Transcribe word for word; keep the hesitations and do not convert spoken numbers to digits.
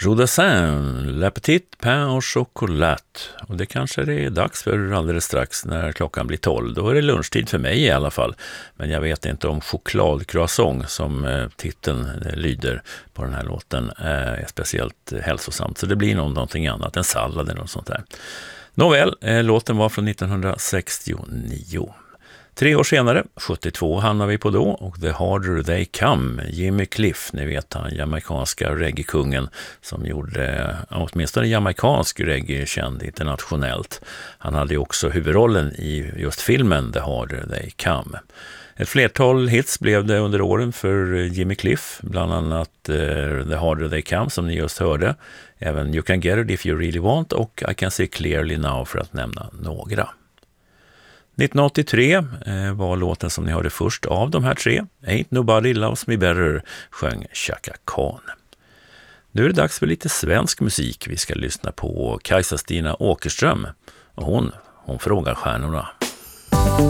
Jodassin, Le Petit Pain au Chocolat. Och det kanske det är dags för alldeles strax när klockan blir tolv. Då är det lunchtid för mig i alla fall. Men jag vet inte om chokladcroissant som eh, titeln eh, lyder på den här låten eh, är speciellt eh, hälsosamt. Så det blir nog någonting annat, en sallad eller något sånt där. Nåväl, eh, låten var från nittonhundrasextionio. Tre år senare, sjuttiotvå, hamnar vi på då, och The Harder They Come, Jimmy Cliff, ni vet han, jamaikanska reggae-kungen som gjorde åtminstone jamaikansk reggae känd internationellt. Han hade ju också huvudrollen i just filmen The Harder They Come. Ett flertal hits blev det under åren för Jimmy Cliff, bland annat uh, The Harder They Come som ni just hörde, även You Can Get It If You Really Want och I Can See Clearly Now för att nämna några. nittonhundraåttiotre eh, var låten som ni hörde först av de här tre. Ain't Nobody Loves Me Better sjöng Chaka Khan. Nu är det dags för lite svensk musik. Vi ska lyssna på Kajsa Stina Åkerström och hon, hon frågar stjärnorna.